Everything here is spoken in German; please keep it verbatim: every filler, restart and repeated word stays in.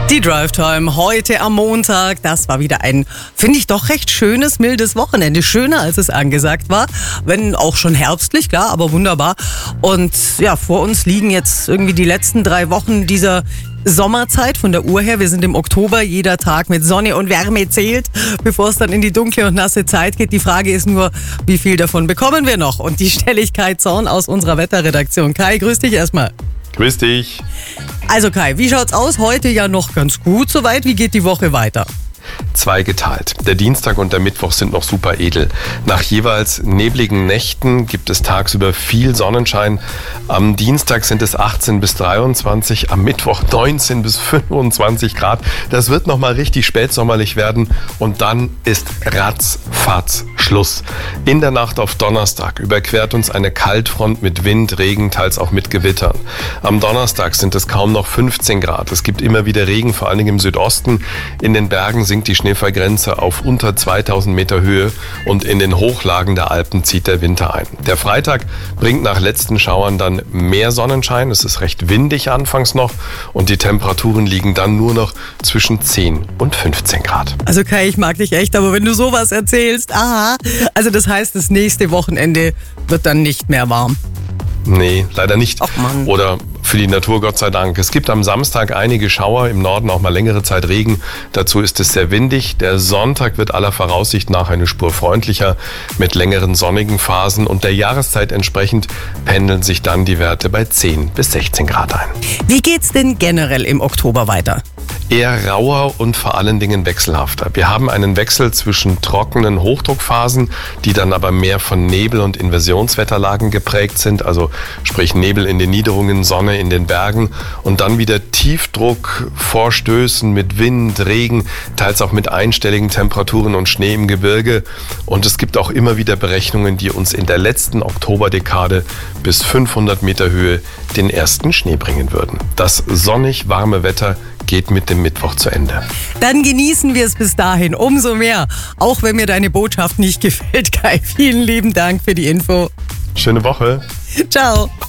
Die Drive Time heute am Montag, das war wieder ein, finde ich doch recht schönes, mildes Wochenende. Schöner als es angesagt war, wenn auch schon herbstlich, klar, aber wunderbar. Und ja, vor uns liegen jetzt irgendwie die letzten drei Wochen dieser Sommerzeit von der Uhr her. Wir sind im Oktober, jeder Tag mit Sonne und Wärme zählt, bevor es dann in die dunkle und nasse Zeit geht. Die Frage ist nur, wie viel davon bekommen wir noch? Und die stelle ich Kai Zorn aus unserer Wetterredaktion. Kai, grüß dich erstmal. Grüß dich. Also Kai, wie schaut's aus? Heute ja noch ganz gut soweit. Wie geht die Woche weiter? Zweigeteilt. Der Dienstag und der Mittwoch sind noch super edel. Nach jeweils nebligen Nächten gibt es tagsüber viel Sonnenschein. Am Dienstag sind es achtzehn bis dreiundzwanzig, am Mittwoch neunzehn bis fünfundzwanzig Grad. Das wird nochmal richtig spätsommerlich werden und dann ist ratzfatz Schluss. In der Nacht auf Donnerstag überquert uns eine Kaltfront mit Wind, Regen, teils auch mit Gewittern. Am Donnerstag sind es kaum noch fünfzehn Grad. Es gibt immer wieder Regen, vor allen Dingen im Südosten. In den Bergen sinkt die Schneefallgrenze auf unter zweitausend Meter Höhe und in den Hochlagen der Alpen zieht der Winter ein. Der Freitag bringt nach letzten Schauern dann mehr Sonnenschein. Es ist recht windig anfangs noch und die Temperaturen liegen dann nur noch zwischen zehn und fünfzehn Grad. Also Kai, ich mag dich echt, aber wenn du sowas erzählst, aha, also das heißt, das nächste Wochenende wird dann nicht mehr warm. Nee, leider nicht. Ach Mann. Oder für die Natur, Gott sei Dank. Es gibt am Samstag einige Schauer, im Norden auch mal längere Zeit Regen. Dazu ist es sehr windig. Der Sonntag wird aller Voraussicht nach eine Spur freundlicher mit längeren sonnigen Phasen. Und der Jahreszeit entsprechend pendeln sich dann die Werte bei zehn bis sechzehn Grad ein. Wie geht's denn generell im Oktober weiter? Eher rauer und vor allen Dingen wechselhafter. Wir haben einen Wechsel zwischen trockenen Hochdruckphasen, die dann aber mehr von Nebel- und Inversionswetterlagen geprägt sind, also sprich Nebel in den Niederungen, Sonne in den Bergen und dann wieder Tiefdruckvorstößen mit Wind, Regen, teils auch mit einstelligen Temperaturen und Schnee im Gebirge. Und es gibt auch immer wieder Berechnungen, die uns in der letzten Oktoberdekade bis fünfhundert Meter Höhe den ersten Schnee bringen würden. Das sonnig warme Wetter geht mit dem Mittwoch zu Ende. Dann genießen wir es bis dahin umso mehr, auch wenn mir deine Botschaft nicht gefällt, Kai. Vielen lieben Dank für die Info. Schöne Woche. Ciao.